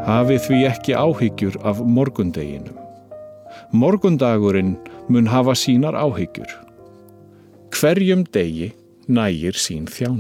Hafið því ekki áhyggjur af morgundeginum. Morgundagurinn mun hafa sínar áhyggjur. Hverjum degi nægir sín þjáning.